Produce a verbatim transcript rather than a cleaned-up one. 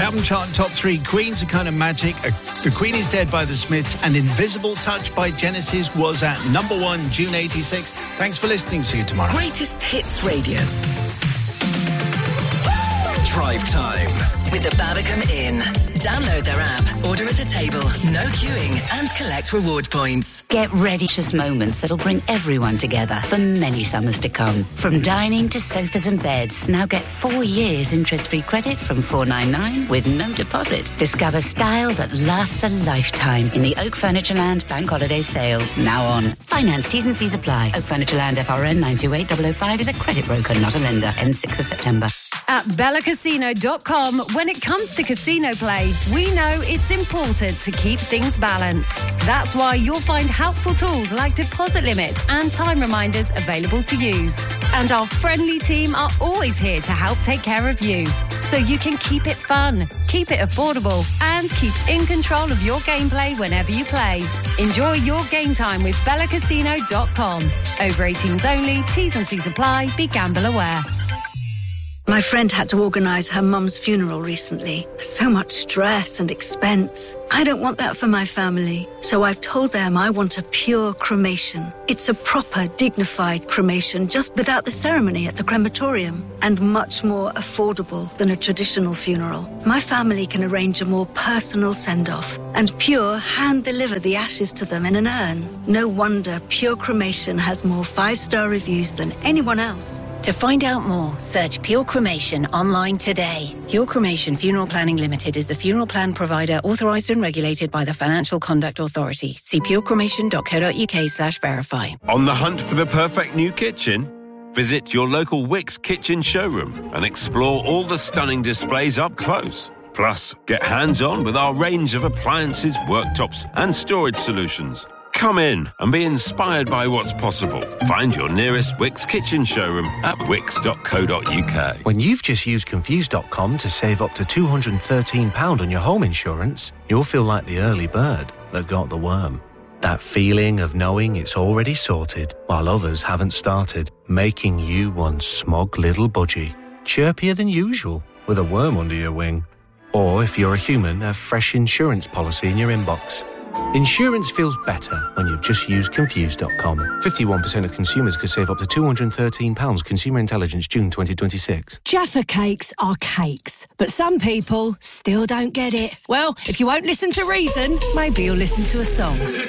album chart top three, Queen's A Kind of Magic, The Queen Is Dead by The Smiths, and Invisible Touch by Genesis was at number one, June eighty-six. Thanks for listening. See you tomorrow. Greatest Hits Radio. Drive Time with the Barbican Inn. Download their app, order at a table, no queuing, and collect reward points. Get ready for moments that'll bring everyone together for many summers to come. From dining to sofas and beds, now get four years interest-free credit from four ninety-nine with no deposit. Discover style that lasts a lifetime in the Oak Furnitureland Bank Holiday Sale, now on. Finance T's and C's apply. Oak Furnitureland F R N nine two eight zero zero five is a credit broker, not a lender. Ends sixth of September. At Bella Casino dot com, when it comes to casino play, we know it's important to keep things balanced. That's why you'll find helpful tools like deposit limits and time reminders available to use. And our friendly team are always here to help take care of you, so you can keep it fun, keep it affordable, and keep in control of your gameplay whenever you play. Enjoy your game time with Bella Casino dot com. Over eighteens only, T's and C's apply, be gamble aware. My friend had to organise her mum's funeral recently. So much stress and expense. I don't want that for my family, so I've told them I want a pure cremation. It's a proper, dignified cremation, just without the ceremony at the crematorium, and much more affordable than a traditional funeral. My family can arrange a more personal send-off, and Pure hand-deliver the ashes to them in an urn. No wonder Pure Cremation has more five-star reviews than anyone else. To find out more, search Pure Cremation online today. Pure Cremation Funeral Planning Limited is the funeral plan provider authorised and regulated by the Financial Conduct Authority. See purecremation.co.uk slash verify. On the hunt for the perfect new kitchen? Visit your local Wickes Kitchen showroom and explore all the stunning displays up close. Plus, get hands-on with our range of appliances, worktops and storage solutions. Come in and be inspired by what's possible. Find your nearest Wickes Kitchen showroom at wickes dot co dot uk. When you've just used Confused dot com to save up to two hundred thirteen pounds on your home insurance, you'll feel like the early bird that got the worm. That feeling of knowing it's already sorted while others haven't started, making you one smug little budgie, chirpier than usual with a worm under your wing. Or if you're a human, a fresh insurance policy in your inbox. Insurance feels better when you've just used Confused dot com. fifty-one percent of consumers could save up to two hundred thirteen pounds. Consumer Intelligence, June twenty twenty-six. Jaffa cakes are cakes, but some people still don't get it. Well, if you won't listen to reason, maybe you'll listen to a song.